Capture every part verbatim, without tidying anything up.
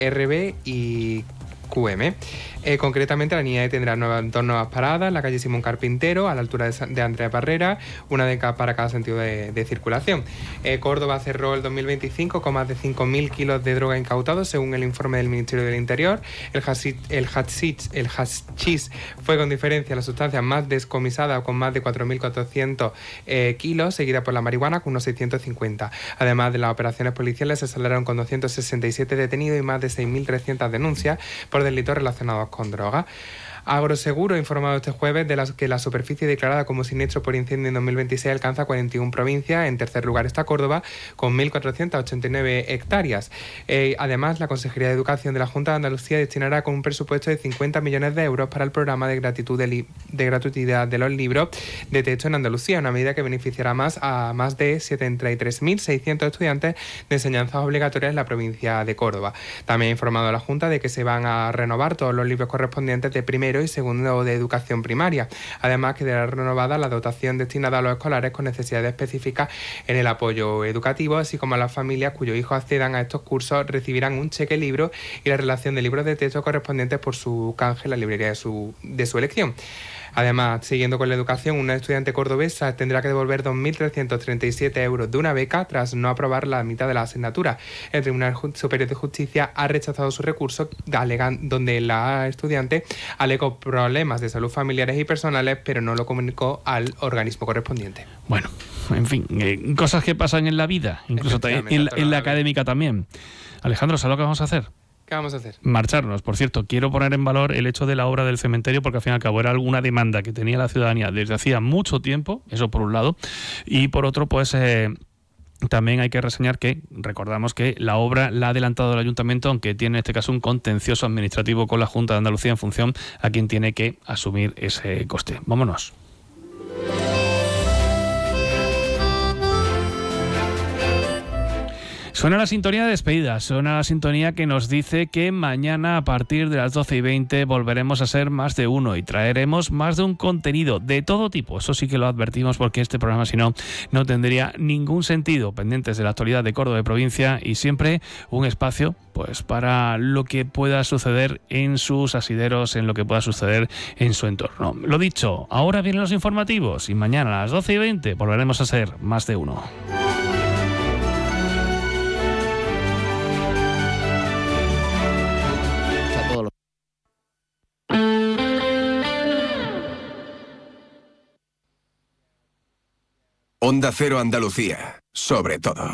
R B y Q M. Eh, concretamente, la línea E tendrá nueva, dos nuevas paradas en la calle Simón Carpintero, a la altura de, de Andrea Parrera, una de cada, para cada sentido de, de circulación. Eh, Córdoba cerró el dos mil veinticinco con más de cinco mil kilos de droga incautados, según el informe del Ministerio del Interior. El hachís, el hachís, el hachís fue con diferencia la sustancia más descomisada, con más de cuatro mil cuatrocientos eh, kilos, seguida por la marihuana con unos seiscientos cincuenta. Además de las operaciones policiales, se saldaron con doscientos sesenta y siete detenidos y más de seis mil trescientas denuncias por delitos relacionados con droga. Agroseguro ha informado este jueves de las, que la superficie declarada como siniestro por incendio en dos mil veintiséis alcanza cuarenta y una provincias. En tercer lugar está Córdoba, con mil cuatrocientas ochenta y nueve hectáreas. Eh, además, la Consejería de Educación de la Junta de Andalucía destinará con un presupuesto de cincuenta millones de euros para el programa de, gratitud de, li, de gratuidad de los libros de texto en Andalucía, una medida que beneficiará más a más de setenta y tres mil seiscientos estudiantes de enseñanzas obligatorias en la provincia de Córdoba. También ha informado a la Junta de que se van a renovar todos los libros correspondientes de primero y segundo de educación primaria. Además, quedará renovada la dotación destinada a los escolares con necesidades específicas en el apoyo educativo, así como a las familias cuyos hijos accedan a estos cursos recibirán un cheque libro y la relación de libros de texto correspondientes por su canje en la librería de su, de su elección. Además, siguiendo con la educación, una estudiante cordobesa tendrá que devolver dos mil trescientos treinta y siete euros de una beca tras no aprobar la mitad de la asignatura. El Tribunal Superior de Justicia ha rechazado su recurso, alegan, donde la estudiante alegó problemas de salud familiares y personales, pero no lo comunicó al organismo correspondiente. Bueno, en fin, eh, cosas que pasan en la vida, incluso también en, la, en la académica también. Alejandro, ¿sabes lo que vamos a hacer? ¿Qué vamos a hacer? Marcharnos. Por cierto, quiero poner en valor el hecho de la obra del cementerio, porque al fin y al cabo era alguna demanda que tenía la ciudadanía desde hacía mucho tiempo, eso por un lado, y por otro, pues eh, también hay que reseñar que, recordamos que la obra la ha adelantado el Ayuntamiento, aunque tiene en este caso un contencioso administrativo con la Junta de Andalucía en función a quien tiene que asumir ese coste. Vámonos. Suena la sintonía de despedida, suena la sintonía que nos dice que mañana a partir de las doce y veinte volveremos a ser más de uno y traeremos más de un contenido de todo tipo. Eso sí que lo advertimos porque este programa, si no, no tendría ningún sentido. Pendientes de la actualidad de Córdoba y provincia y siempre un espacio pues para lo que pueda suceder en sus asideros, en lo que pueda suceder en su entorno. Lo dicho, ahora vienen los informativos y mañana a las doce y veinte volveremos a ser más de uno. Onda Cero Andalucía, sobre todo.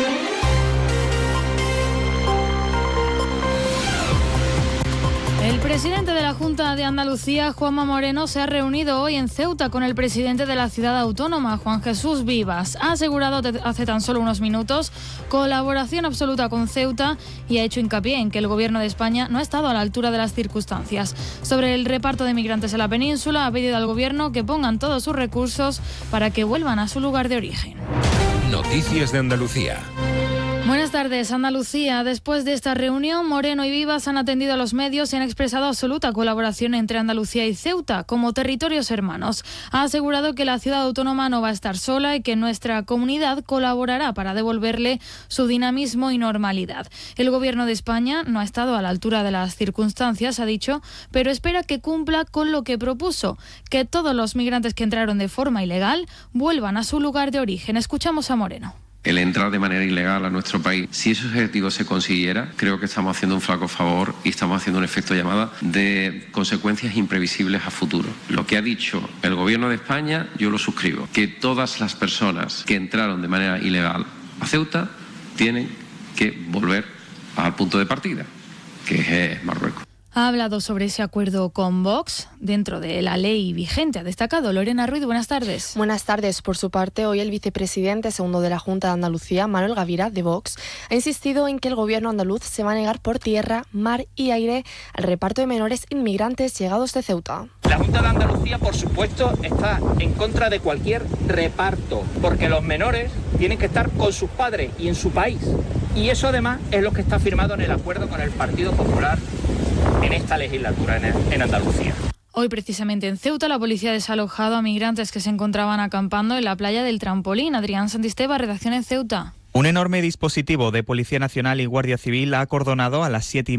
El presidente de la Junta de Andalucía, Juanma Moreno, se ha reunido hoy en Ceuta con el presidente de la ciudad autónoma, Juan Jesús Vivas. Ha asegurado hace tan solo unos minutos colaboración absoluta con Ceuta y ha hecho hincapié en que el gobierno de España no ha estado a la altura de las circunstancias. Sobre el reparto de migrantes en la península, ha pedido al gobierno que pongan todos sus recursos para que vuelvan a su lugar de origen. Noticias de Andalucía. Buenas tardes, Andalucía. Después de esta reunión, Moreno y Vivas han atendido a los medios y han expresado absoluta colaboración entre Andalucía y Ceuta como territorios hermanos. Ha asegurado que la ciudad autónoma no va a estar sola y que nuestra comunidad colaborará para devolverle su dinamismo y normalidad. El gobierno de España no ha estado a la altura de las circunstancias, ha dicho, pero espera que cumpla con lo que propuso, que todos los migrantes que entraron de forma ilegal vuelvan a su lugar de origen. Escuchamos a Moreno. El entrar de manera ilegal a nuestro país, si ese objetivo se consiguiera, creo que estamos haciendo un flaco favor y estamos haciendo un efecto llamada de consecuencias imprevisibles a futuro. Lo que ha dicho el gobierno de España, yo lo suscribo, que todas las personas que entraron de manera ilegal a Ceuta tienen que volver al punto de partida, que es Marruecos. Ha hablado sobre ese acuerdo con Vox dentro de la ley vigente. Ha destacado Lorena Ruiz. Buenas tardes. Buenas tardes. Por su parte, hoy el vicepresidente segundo de la Junta de Andalucía, Manuel Gavira, de Vox, ha insistido en que el gobierno andaluz se va a negar por tierra, mar y aire al reparto de menores inmigrantes llegados de Ceuta. La Junta de Andalucía, por supuesto, está en contra de cualquier reparto, porque los menores tienen que estar con sus padres y en su país. Y eso además es lo que está firmado en el acuerdo con el Partido Popular en esta legislatura en Andalucía. Hoy precisamente en Ceuta la policía ha desalojado a migrantes que se encontraban acampando en la playa del Trampolín. Adrián Santisteba, redacción en Ceuta. Un enorme dispositivo de Policía Nacional y Guardia Civil ha acordonado a las siete y